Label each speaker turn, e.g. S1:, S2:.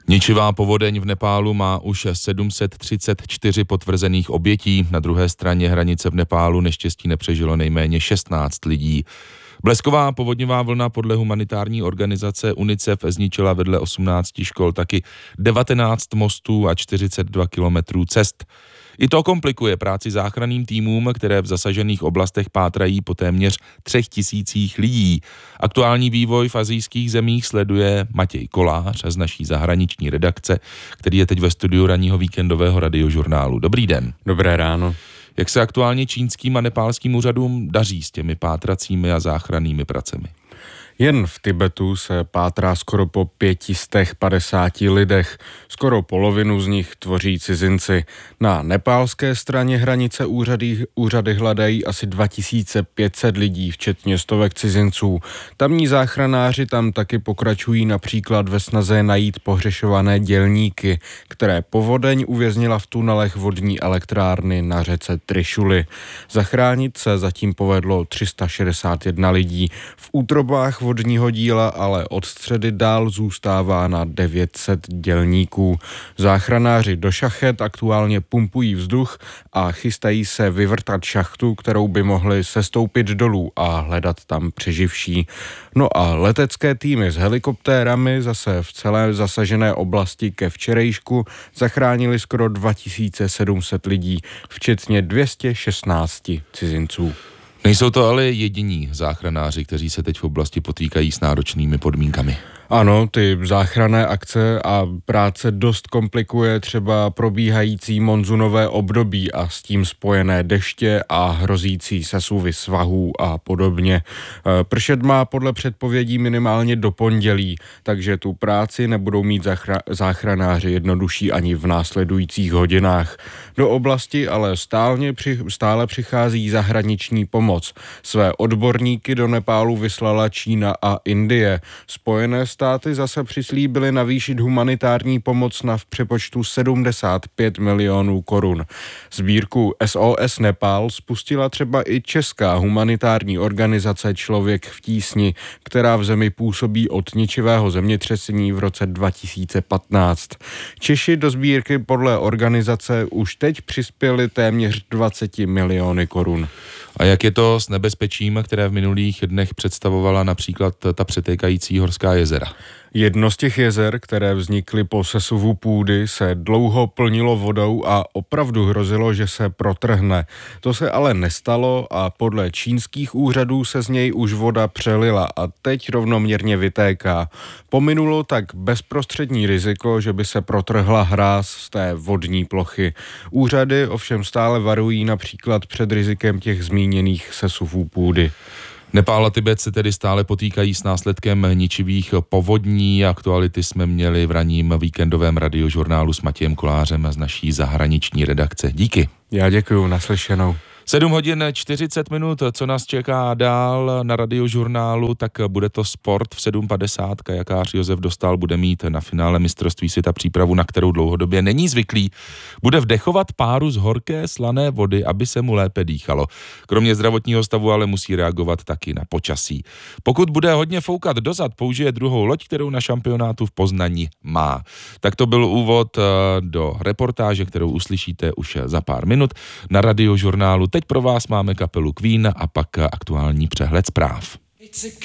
S1: Ničivá povodeň v Nepálu má už 734 potvrzených obětí. Na druhé straně hranice v Nepálu neštěstí nepřežilo nejméně 16 lidí. Blesková povodňová vlna podle humanitární organizace UNICEF zničila vedle 18 škol taky 19 mostů a 42 kilometrů cest. I to komplikuje práci záchranným týmům, které v zasažených oblastech pátrají po téměř 3000 lidí. Aktuální vývoj v asijských zemích sleduje Matěj Kolář z naší zahraniční redakce, který je teď ve studiu ranního víkendového radiožurnálu. Dobrý den.
S2: Dobré ráno.
S1: Jak se aktuálně čínským a nepálským úřadům daří s těmi pátracími a záchrannými pracemi?
S2: Jen v Tibetu se pátrá skoro po 550 lidech. Skoro polovinu z nich tvoří cizinci. Na nepálské straně hranice úřady hledají asi 2500 lidí, včetně stovek cizinců. Tamní záchranáři tam taky pokračují například ve snaze najít pohřešované dělníky, které povodeň uvěznila v tunelech vodní elektrárny na řece Trišuli. Zachránit se zatím povedlo 361 lidí. V útrobách vodního díla ale od středy dál zůstává na 900 dělníků. Záchranáři do šachet aktuálně pumpují vzduch a chystají se vyvrtat šachtu, kterou by mohli sestoupit dolů a hledat tam přeživší. No a letecké týmy s helikoptérami zase v celé zasažené oblasti ke včerejšku zachránili skoro 2700 lidí, včetně 216 cizinců.
S1: Nejsou to ale jediní záchranáři, kteří se teď v oblasti potýkají s náročnými podmínkami.
S2: Ano, ty záchranné akce a práce dost komplikuje třeba probíhající monzunové období a s tím spojené deště a hrozící sesuvy svahů a podobně. Pršet má podle předpovědí minimálně do pondělí, takže tu práci nebudou mít záchranáři jednodušší ani v následujících hodinách. Do oblasti ale stále přichází zahraniční pomoc. Své odborníky do Nepálu vyslala Čína a Indie. Spojené státy zase přislíbily navýšit humanitární pomoc v přepočtu 75 milionů korun. Sbírku SOS Nepál spustila třeba i česká humanitární organizace Člověk v tísni, která v zemi působí od ničivého zemětřesení v roce 2015. Češi do sbírky podle organizace už teď přispěli téměř 20 miliony korun.
S1: A jak je to s nebezpečím, které v minulých dnech představovala například ta přetékající horská jezera?
S2: Jedno z těch jezer, které vznikly po sesuvu půdy, se dlouho plnilo vodou a opravdu hrozilo, že se protrhne. To se ale nestalo a podle čínských úřadů se z něj už voda přelila a teď rovnoměrně vytéká. Pominulo tak bezprostřední riziko, že by se protrhla hráz z té vodní plochy. Úřady ovšem stále varují například před rizikem těch zmíněných sesuvů půdy.
S1: Nepál a Tibet se tedy stále potýkají s následkem ničivých povodní. Aktuality jsme měli v ranním víkendovém radiožurnálu s Matějem Kolářem z naší zahraniční redakce. Díky.
S2: Já děkuju, naslyšenou.
S1: 7 hodin 40 minut, co nás čeká dál na radiožurnálu, tak bude to sport v 7:50. Kajakář Josef Dostál bude mít na finále mistrovství světa přípravu, na kterou dlouhodobě není zvyklý. Bude vdechovat páru z horké slané vody, aby se mu lépe dýchalo. Kromě zdravotního stavu ale musí reagovat taky na počasí. Pokud bude hodně foukat dozad, použije druhou loď, kterou na šampionátu v Poznani má. Tak to byl úvod do reportáže, kterou uslyšíte už za pár minut na radiožurnálu. Teď pro vás máme kapelu Queen a pak aktuální přehled zpráv.